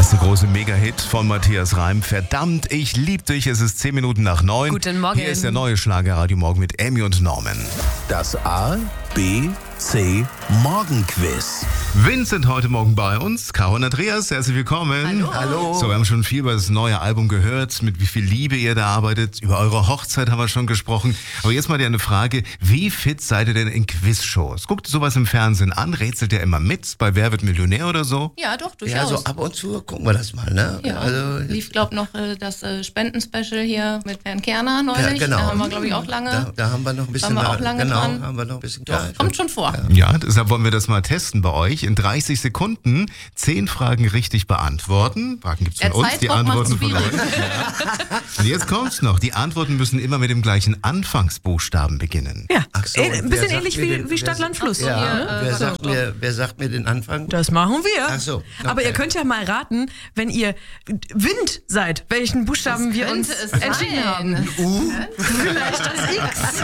erste große Mega-Hit von Matthias Reim. Verdammt, ich lieb dich. Es ist 10 Minuten nach 9. Guten Morgen. Hier ist der neue Schlager Radio Morgen mit Emmy und Norman. Das A, B, C Morgenquiz. Vincent heute Morgen bei uns. Caro und Andreas, herzlich willkommen. Hallo. So, wir haben schon viel über das neue Album gehört, mit wie viel Liebe ihr da arbeitet. Über eure Hochzeit haben wir schon gesprochen. Aber jetzt mal eine Frage. Wie fit seid ihr denn in Quizshows? Guckt ihr sowas im Fernsehen an? Rätselt ihr immer mit bei Wer wird Millionär oder so? Ja, doch, durchaus. Ja, so ab und zu gucken wir das mal, ne? Ja, Also, lief, glaube ich, noch das Spendenspecial hier mit Herrn Kerner neulich. ja, genau. Da haben wir, glaube ich, auch lange. Da haben wir noch ein bisschen Waren wir auch lange genau, dran. haben wir noch ein bisschen Doch, kommt schon vor. Ja, deshalb wollen wir das mal testen bei euch. In 30 Sekunden 10 Fragen richtig beantworten. Fragen gibt's von Der uns, die Zeitdruck Antworten macht's von euch. schwierig. Ja. Und jetzt kommt's noch. Die Antworten müssen immer mit dem gleichen Anfangsbuchstaben beginnen. Ja, Ach so, ein und bisschen wer ähnlich sagt mir wie Stadt, Land, Fluss. Ja, hier, wer sagt mir den Anfang? Das machen wir. Ach so, okay. Aber ihr könnt ja mal raten, wenn ihr Wind seid, welchen Buchstaben wir uns könnte es entschieden sein? haben. Vielleicht das X.